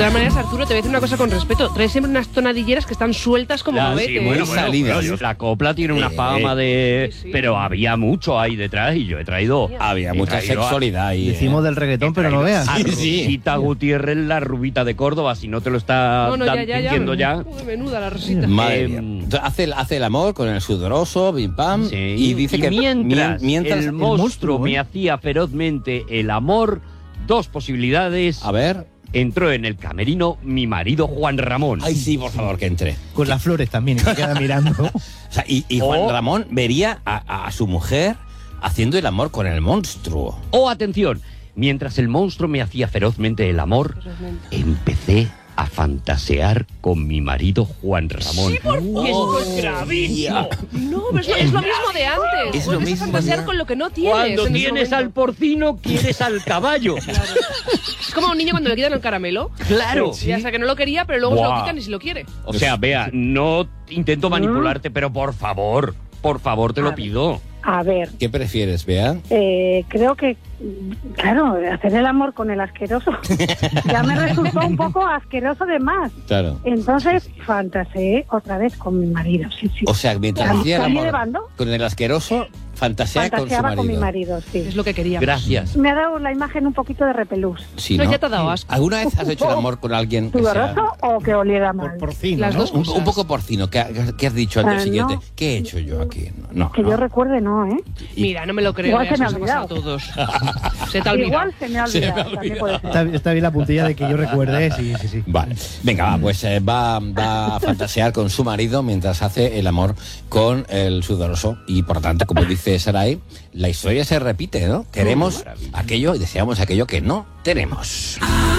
todas maneras, Arturo, te voy a decir una cosa con respeto. Traes siempre unas tonadilleras que están sueltas como Ya, gavete. sí, bueno, salidas. la copla tiene una fama de... Sí, sí. Pero había mucho ahí detrás y yo he traído... Había mucha traído sexualidad ahí. Decimos del reggaetón, pero no veas. A Rosita Gutiérrez, la rubita de Córdoba, si no te lo está No, diciendo ya. Uy, menuda la Rosita. Madre mía. Entonces, hace el amor con el sudoroso, bim pam, Sí. y dice que mientras, mientras el monstruo ¿eh? me hacía ferozmente el amor, dos posibilidades. A ver. Entró en el camerino mi marido Juan Ramón. Ay, sí, por favor, que entre. Con las flores también, y se queda mirando. O sea, y Juan Ramón vería a su mujer haciendo el amor con el monstruo. Oh, atención, mientras el monstruo me hacía ferozmente el amor, empecé a fantasear con mi marido Juan Ramón. Sí, por favor. Esto es gravísimo. No, pero es lo mismo de antes. Es lo Vuelves mismo a fantasear de- con lo que no tienes. Cuando en ese tienes al momento. porcino, quieres al caballo. Es como a un niño cuando le quitan el caramelo. Claro. Y hasta que no lo quería, pero luego se lo Buah. quitan y si lo quiere. O sea, vea, no intento manipularte, pero por favor, te lo pido. A ver, ¿Qué prefieres, Bea? creo que, claro, hacer el amor con el asqueroso ya me resultó un poco asqueroso de más. Claro. Entonces fantaseé otra vez con mi marido. Sí, sí. O sea, mientras hacía el ¿Salí amor de bando? con el asqueroso, fantaseaba con mi marido. marido, sí. Es lo que quería. Gracias. Me ha dado la imagen un poquito de repelús. Sí, No, ¿no? ya te ha dado asco. ¿Alguna vez has hecho el amor con alguien que sea ¿Sudoroso o que oliera mal? Porcino, Las ¿no? dos cosas. un poco porcino? ¿Qué has dicho al día No. siguiente? ¿Qué he hecho yo aquí? No, Que no. yo recuerde, no, ¿eh? Mira, no me lo creo. Igual ya se me ha nos pasa a olvidado. todos. Se te ha olvidado. Igual se me ha olvidado. También puede ser. Está bien la puntilla de que yo recuerde, sí. Vale, venga, va, pues va a fantasear con su marido mientras hace el amor con el sudoroso y por tanto, como dice Sarai, la historia se repite, ¿no? Queremos aquello y deseamos aquello que no tenemos.